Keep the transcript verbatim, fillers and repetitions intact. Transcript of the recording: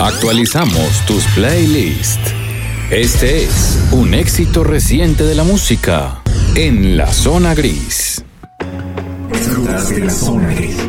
Actualizamos tus playlists. Este es un éxito reciente de la música en la zona gris. Disfrutas de la zona gris.